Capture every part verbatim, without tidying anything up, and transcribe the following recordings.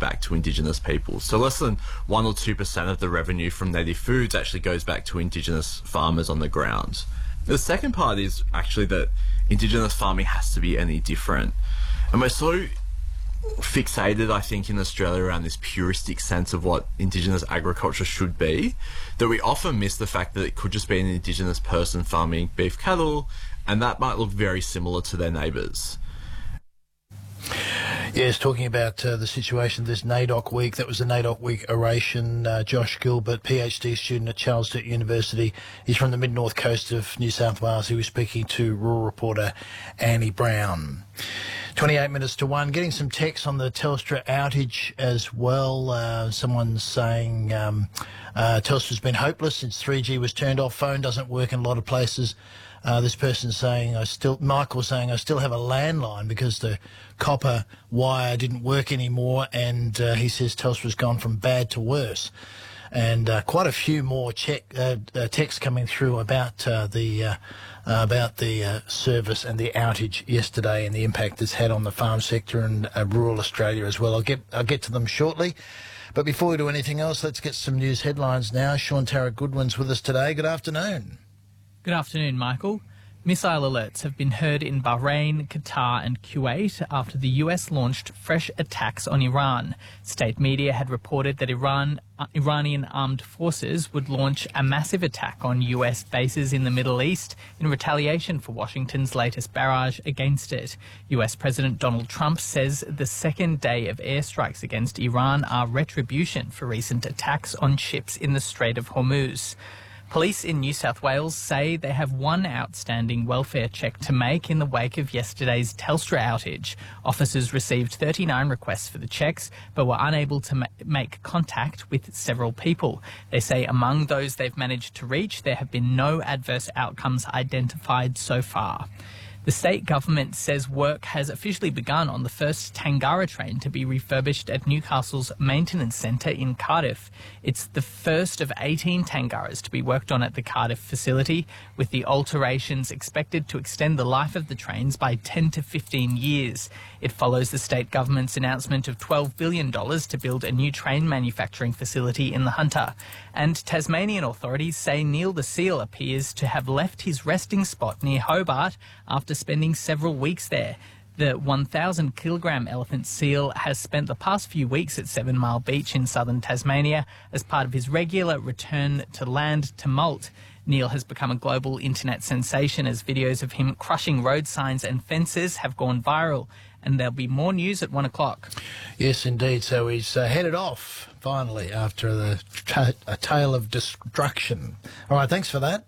back to Indigenous peoples. So less than one or two percent of the revenue from native foods actually goes back to Indigenous farmers on the ground. The second part is actually that Indigenous farming has to be any different. And we're so fixated, I think, in Australia around this puristic sense of what Indigenous agriculture should be, that we often miss the fact that it could just be an Indigenous person farming beef cattle, and that might look very similar to their neighbours. Yes, talking about uh, the situation this NAIDOC week. That was the NAIDOC week oration. Uh, Josh Gilbert, PhD student at Charles Sturt University. He's from the mid-north coast of New South Wales. He was speaking to rural reporter Annie Brown. twenty-eight minutes to one. Getting some text on the Telstra outage as well. Uh, someone's saying um, uh, Telstra's been hopeless since three G was turned off. Phone doesn't work in a lot of places. Uh, this person's saying, I still, Michael's saying, I still have a landline because the copper wire didn't work anymore, and uh, he says Telstra's gone from bad to worse. And uh, quite a few more check, uh, uh, texts coming through about uh, the uh, uh, about the uh, service and the outage yesterday and the impact it's had on the farm sector and uh, rural Australia as well. I'll get I'll get to them shortly. But before we do anything else, let's get some news headlines now. Sean Tara Goodwin's with us today. Good afternoon. Good afternoon, Michael. Missile alerts have been heard in Bahrain, Qatar and Kuwait after the U S launched fresh attacks on Iran. State media had reported that Iran, uh, Iranian armed forces would launch a massive attack on U S bases in the Middle East in retaliation for Washington's latest barrage against it. U S President Donald Trump says the second day of airstrikes against Iran are retribution for recent attacks on ships in the Strait of Hormuz. Police in New South Wales say they have one outstanding welfare check to make in the wake of yesterday's Telstra outage. Officers received thirty-nine requests for the checks, but were unable to ma- make contact with several people. They say among those they've managed to reach, there have been no adverse outcomes identified so far. The state government says work has officially begun on the first Tangara train to be refurbished at Newcastle's maintenance centre in Cardiff. It's the first of eighteen Tangaras to be worked on at the Cardiff facility, with the alterations expected to extend the life of the trains by ten to fifteen years. It follows the state government's announcement of twelve billion dollars to build a new train manufacturing facility in the Hunter. And Tasmanian authorities say Neil the seal appears to have left his resting spot near Hobart after spending several weeks there. The one thousand kilogram elephant seal has spent the past few weeks at Seven Mile Beach in southern Tasmania as part of his regular return to land to molt. Neil has become a global internet sensation as videos of him crushing road signs and fences have gone viral. And there'll be more news at one o'clock. Yes, indeed. So he's uh, headed off, finally, after the t- a tale of destruction. All right, thanks for that.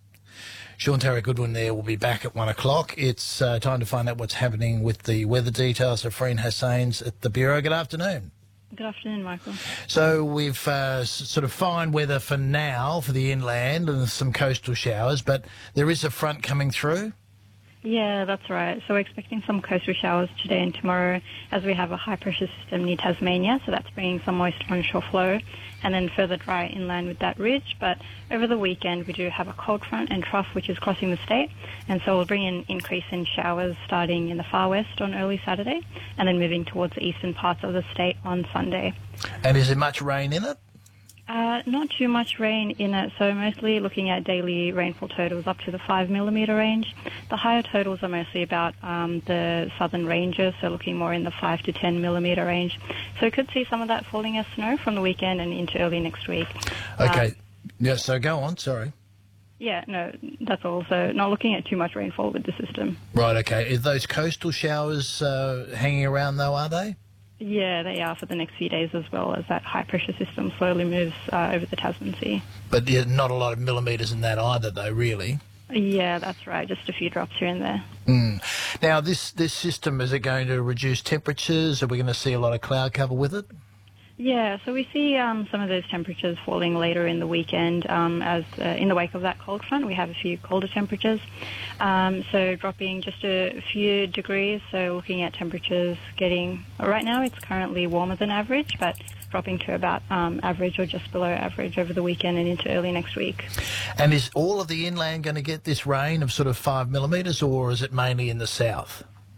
Sean Tara Goodwin there will be back at one o'clock. It's uh, time to find out what's happening with the weather details. Afreen Hussain's at the Bureau. Good afternoon. Good afternoon, Michael. So we've uh, s- sort of fine weather for now for the inland and some coastal showers, but there is a front coming through. Yeah, that's right. So we're expecting some coastal showers today and tomorrow as we have a high-pressure system near Tasmania, so that's bringing some moist onshore flow and then further dry inland with that ridge. But over the weekend, we do have a cold front and trough which is crossing the state, and so we'll bring an increase in showers starting in the far west on early Saturday and then moving towards the eastern parts of the state on Sunday. And is there much rain in it? Uh, not too much rain in it, so mostly looking at daily rainfall totals up to the five millimetre range. The higher totals are mostly about um, the southern ranges, so looking more in the five to ten millimetre range. So we could see some of that falling as snow from the weekend and into early next week. Okay. Um, yeah, so go on, sorry. Yeah, no, that's all. So not looking at too much rainfall with the system. Right, okay. Are those coastal showers uh, hanging around, though, are they? Yeah, they are for the next few days as well as that high-pressure system slowly moves uh, over the Tasman Sea. But yeah, not a lot of millimetres in that either, though, really. Yeah, that's right. Just a few drops here and there. Mm. Now, this, this system, is it going to reduce temperatures? Are we going to see a lot of cloud cover with it? Yeah, so we see um, some of those temperatures falling later in the weekend um, as uh, in the wake of that cold front. We have a few colder temperatures, um, so dropping just a few degrees. So looking at temperatures getting, right now it's currently warmer than average, but dropping to about um, average or just below average over the weekend and into early next week. And is all of the inland going to get this rain of sort of five millimetres, or is it mainly in the south?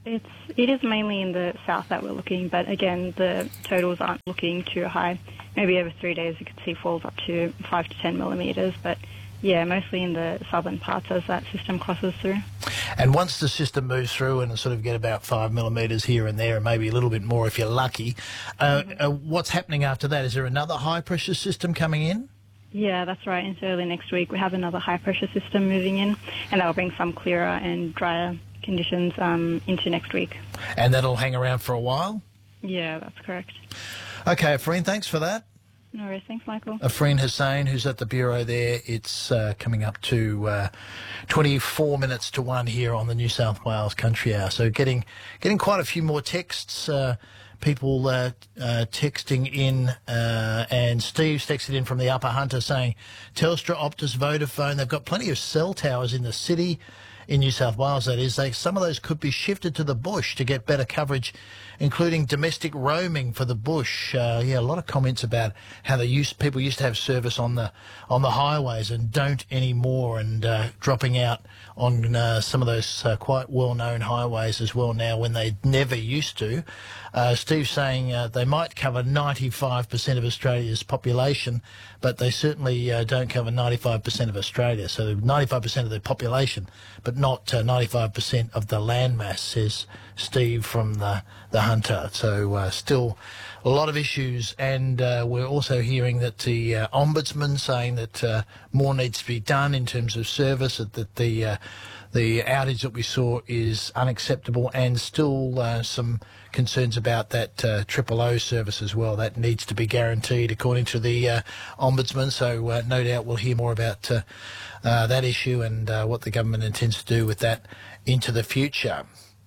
It's, it is mainly in the south that we're looking, but again, the totals aren't looking too high. Maybe over three days you could see falls up to five to ten millimetres, but yeah, mostly in the southern parts as that system crosses through. And once the system moves through and sort of get about five millimetres here and there, and maybe a little bit more if you're lucky, uh, mm-hmm. uh, what's happening after that? Is there another high-pressure system coming in? Yeah, that's right. Into early next week, we have another high-pressure system moving in, and that will bring some clearer and drier conditions um, into next week. And that'll hang around for a while? Yeah, that's correct. Okay, Afreen, thanks for that. No worries. Thanks, Michael. Afreen Hussain, who's at the Bureau there. It's uh, coming up to uh, twenty-four minutes to one here on the New South Wales Country Hour. So getting getting quite a few more texts, uh, people uh, uh, texting in, uh, and Steve's texted in from the Upper Hunter saying, Telstra, Optus, Vodafone, they've got plenty of cell towers in the city, in New South Wales, that is. They, some of those could be shifted to the bush to get better coverage, including domestic roaming for the bush. Uh, yeah, a lot of comments about how they used people used to have service on the on the highways and don't anymore, and uh, dropping out on uh, some of those uh, quite well-known highways as well now when they never used to. Uh, Steve's saying uh, they might cover ninety-five percent of Australia's population, but they certainly uh, don't cover ninety-five percent of Australia. So ninety-five percent of the population, but not uh, ninety-five percent of the landmass, says Steve from the, the Hunter. So uh, still a lot of issues, and uh, we're also hearing that the uh, Ombudsman saying that uh, more needs to be done in terms of service, that, that the uh, the outage that we saw is unacceptable, and still uh, some concerns about that uh, Triple O service as well. That needs to be guaranteed according to the uh, Ombudsman, so uh, no doubt we'll hear more about uh, uh, that issue and uh, what the government intends to do with that into the future.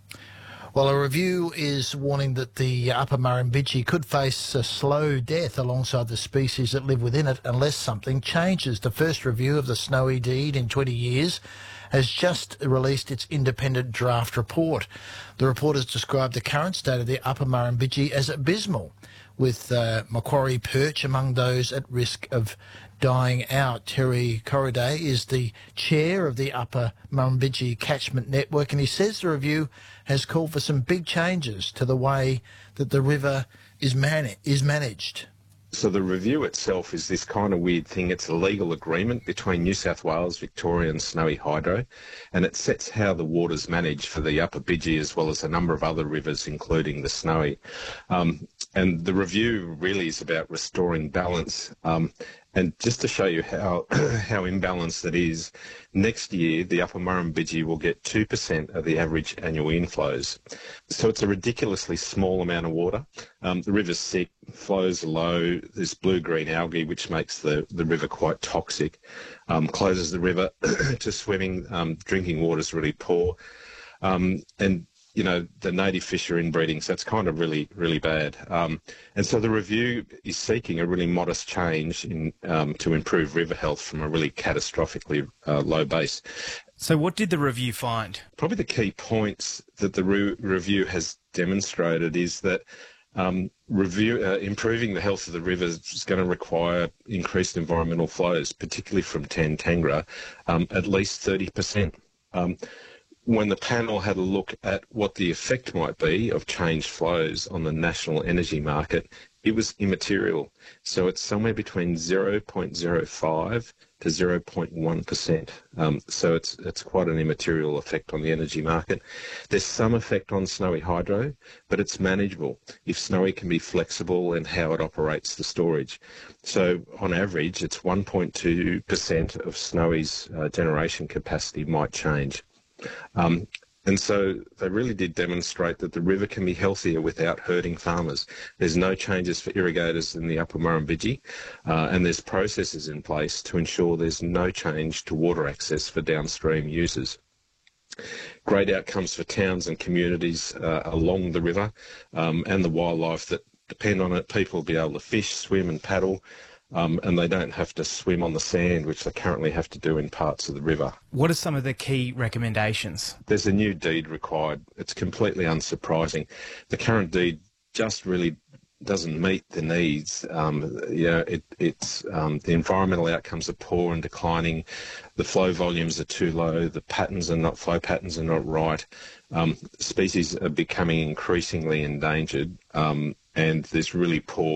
Well, a review is warning that the Upper Murrumbidgee could face a slow death alongside the species that live within it unless something changes. The first review of the Snowy Deed in twenty years has just released its independent draft report. The report has described the current state of the Upper Murrumbidgee as abysmal, with uh, Macquarie perch among those at risk of dying out. Terry Corriday is the chair of the Upper Murrumbidgee Catchment Network, and he says the review has called for some big changes to the way that the river is, man- is managed. So the review itself is this kind of weird thing. It's a legal agreement between New South Wales, Victoria and Snowy Hydro, and it sets how the water's managed for the Upper Bidgee as well as a number of other rivers, including the Snowy. Um, and the review really is about restoring balance. Um, and just to show you how how imbalanced it is, next year the Upper Murrumbidgee will get two percent of the average annual inflows. So it's a ridiculously small amount of water. Um, the river's sick, flows are low, there's blue-green algae which makes the, the river quite toxic, um, closes the river to swimming, um, drinking water's really poor, um, and you know, the native fish are inbreeding, so it's kind of really, really bad. Um, and so the review is seeking a really modest change in um, to improve river health from a really catastrophically uh, low base. So what did the review find? Probably the key points that the re- review has demonstrated is that um, review, uh, improving the health of the rivers is going to require increased environmental flows, particularly from Tantangra, um, at least thirty percent. Um, When the panel had a look at what the effect might be of changed flows on the national energy market, it was immaterial. So it's somewhere between zero point zero five to zero point one percent. Um, so it's it's quite an immaterial effect on the energy market. There's some effect on Snowy Hydro, but it's manageable if Snowy can be flexible in how it operates the storage. So on average, it's one point two percent of Snowy's uh, generation capacity might change. Um, and so they really did demonstrate that the river can be healthier without hurting farmers. There's no changes for irrigators in the Upper Murrumbidgee, uh, and there's processes in place to ensure there's no change to water access for downstream users. Great outcomes for towns and communities uh, along the river, um, and the wildlife that depend on it. People will be able to fish, swim and paddle. Um, and they don't have to swim on the sand, which they currently have to do in parts of the river. What are some of the key recommendations? There's a new deed required. It's completely unsurprising. The current deed just really doesn't meet the needs. Um, you know, it, it's um, the environmental outcomes are poor and declining. The flow volumes are too low. The patterns are not flow patterns are not right. Um, species are becoming increasingly endangered, um, and there's really poor